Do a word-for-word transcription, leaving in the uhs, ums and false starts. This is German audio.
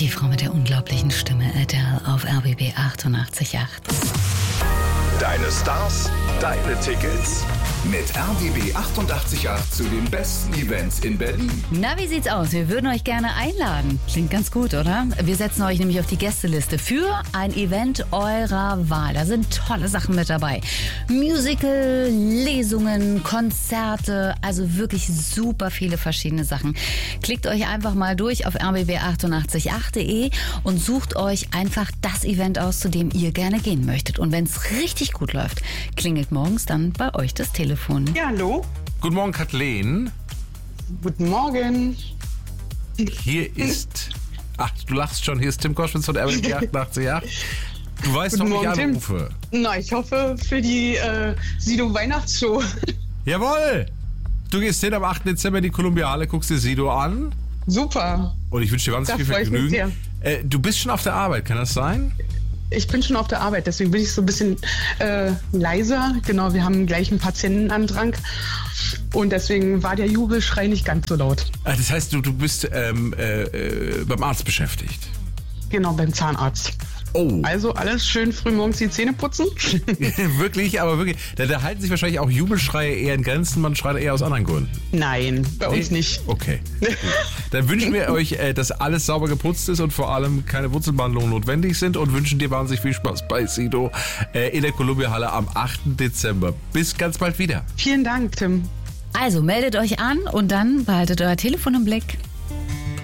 Die Frau mit der unglaublichen Stimme, Adele, auf R B B achtundachtzig Komma acht. Deine Stars, deine Tickets. Mit R B B achtundachtzig Komma acht zu den besten Events in Berlin. Na, wie sieht's aus? Wir würden euch gerne einladen. Klingt ganz gut, oder? Wir setzen euch nämlich auf die Gästeliste für ein Event eurer Wahl. Da sind tolle Sachen mit dabei. Musical, Lesungen, Konzerte, also wirklich super viele verschiedene Sachen. Klickt euch einfach mal durch auf r b b achtundachtzig Komma acht punkt de und sucht euch einfach das Event aus, zu dem ihr gerne gehen möchtet. Und wenn es richtig gut läuft, klingelt morgens dann bei euch das Telefon. Ja, hallo. Guten Morgen, Kathleen. Guten Morgen. Hier ist... Ach, du lachst schon. Hier ist Tim Koschwitz von R B B achtundachtzig Komma acht. Du weißt doch, wie ich anrufe. Na, ich hoffe für die äh, Sido Weihnachtsshow. Jawohl! Du gehst hin am achten Dezember in die Kolumbiale, guckst dir Sido an. Super. Und ich wünsche dir wahnsinnig Da viel freu ich mich Vergnügen. Äh, du bist schon auf der Arbeit, kann das sein? Ich bin schon auf der Arbeit, deswegen bin ich so ein bisschen äh, leiser. Genau, wir haben gleich einen Patientenandrang und deswegen war der Jubelschrei nicht ganz so laut. Ah, das heißt, du, du bist ähm, äh, äh, beim Arzt beschäftigt? Genau, beim Zahnarzt. Oh. Also alles schön früh morgens die Zähne putzen. Wirklich, aber wirklich. Da, da halten sich wahrscheinlich auch Jubelschreie eher in Grenzen, man schreit eher aus anderen Gründen. Nein, bei Nee? uns nicht. Okay. Dann wünschen wir euch, äh, dass alles sauber geputzt ist und vor allem keine Wurzelbehandlungen notwendig sind und wünschen dir wahnsinnig viel Spaß bei Sido äh, in der Kolumbiahalle am achten Dezember. Bis ganz bald wieder. Vielen Dank, Tim. Also meldet euch an und dann behaltet euer Telefon im Blick.